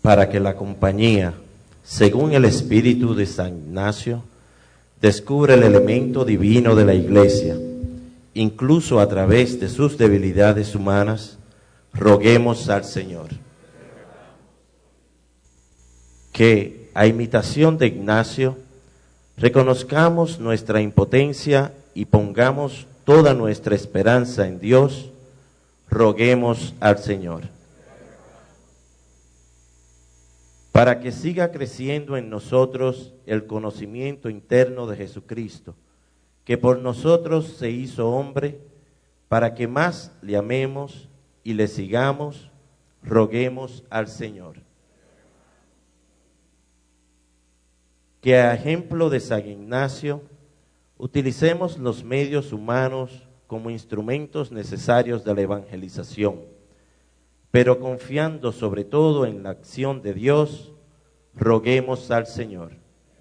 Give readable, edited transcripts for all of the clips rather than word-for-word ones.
para que la compañía, según el espíritu de San Ignacio, descubra el elemento divino de la Iglesia, incluso a través de sus debilidades humanas, roguemos al Señor. Que, a imitación de Ignacio, reconozcamos nuestra impotencia y pongamos toda nuestra esperanza en Dios, roguemos al Señor. Para que siga creciendo en nosotros el conocimiento interno de Jesucristo, que por nosotros se hizo hombre, para que más le amemos y le sigamos, roguemos al Señor. Que a ejemplo de San Ignacio, utilicemos los medios humanos como instrumentos necesarios de la evangelización, pero confiando sobre todo en la acción de Dios, roguemos al Señor.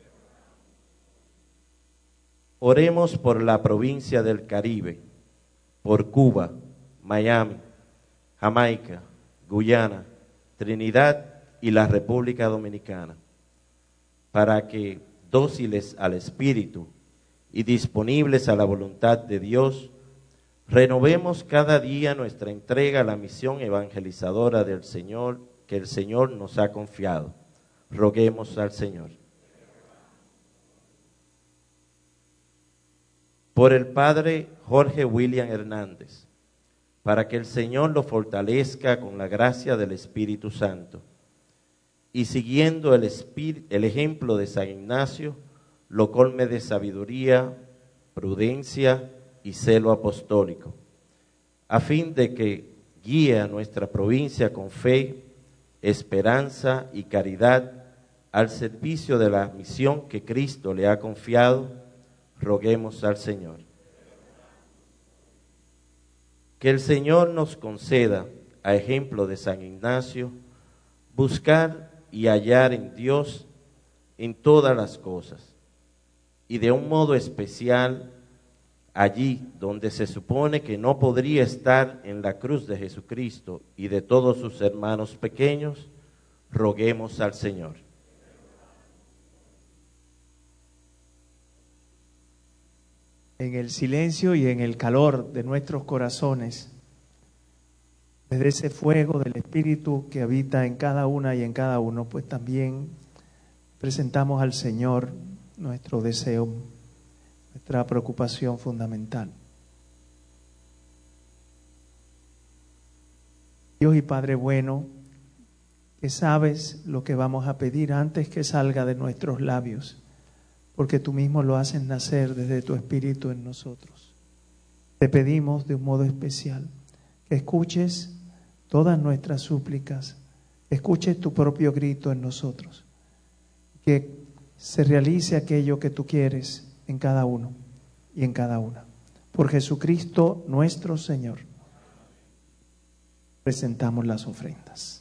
Oremos por la provincia del Caribe, por Cuba, Miami, Jamaica, Guyana, Trinidad y la República Dominicana, para que, dóciles al Espíritu y disponibles a la voluntad de Dios, renovemos cada día nuestra entrega a la misión evangelizadora del Señor, que el Señor nos ha confiado. Roguemos al Señor. Por el Padre Jorge William Hernández, para que el Señor lo fortalezca con la gracia del Espíritu Santo, y siguiendo el ejemplo de San Ignacio, lo colme de sabiduría, prudencia y celo apostólico, a fin de que guíe a nuestra provincia con fe, esperanza y caridad al servicio de la misión que Cristo le ha confiado, roguemos al Señor. Que el Señor nos conceda, a ejemplo de San Ignacio, buscar y hallar en Dios en todas las cosas, y de un modo especial allí donde se supone que no podría estar, en la cruz de Jesucristo y de todos sus hermanos pequeños, roguemos al Señor. En el silencio y en el calor de nuestros corazones, desde ese fuego del Espíritu que habita en cada una y en cada uno, pues también presentamos al Señor nuestro deseo, nuestra preocupación fundamental. Dios y Padre bueno, que sabes lo que vamos a pedir antes que salga de nuestros labios, porque tú mismo lo haces nacer desde tu Espíritu en nosotros. Te pedimos de un modo especial que escuches todas nuestras súplicas, escuches tu propio grito en nosotros, que se realice aquello que tú quieres en cada uno y en cada una. Por Jesucristo nuestro Señor, presentamos las ofrendas.